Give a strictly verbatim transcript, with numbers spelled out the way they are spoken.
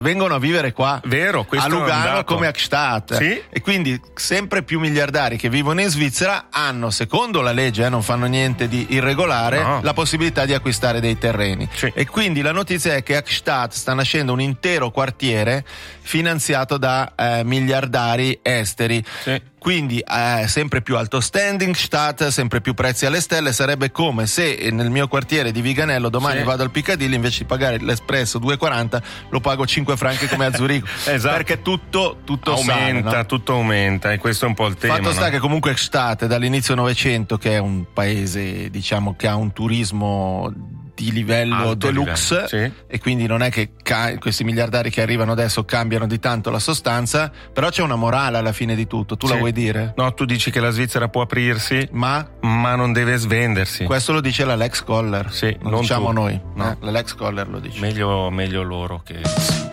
vengono a vivere qua, vero, a Lugano come a Gstaad, sì? E quindi sempre più miliardari che vivono in Svizzera hanno, secondo la legge, eh, non fanno niente di irregolare, no. la possibilità di acquistare dei terreni, sì. E quindi la notizia è che a Gstaad sta nascendo un intero quartiere finanziato da eh, miliardari esteri, sì. Quindi eh, sempre più alto standing, Gstaad, sempre più prezzi alle stelle. Sarebbe come se nel mio quartiere di Viganello domani sì. vado al Piccadilly, invece di pagare l'espresso due e quaranta lo pago cinque franchi come a Zurigo. Esatto. Perché tutto, tutto aumenta, sale, no? tutto aumenta, e questo è un po' il tema. Fatto sta no? che comunque Gstaad dall'inizio Novecento, che è un paese, diciamo, che ha un turismo di livello Alto deluxe, livello, sì. E quindi non è che ca- questi miliardari che arrivano adesso cambiano di tanto la sostanza, però c'è una morale alla fine di tutto. Tu sì. la vuoi dire? No, tu dici che la Svizzera può aprirsi, ma ma non deve svendersi. Questo lo dice la Lex Koller, sì, non, non diciamo tu. noi, no. eh? La Lex Koller lo dice. Meglio, meglio loro che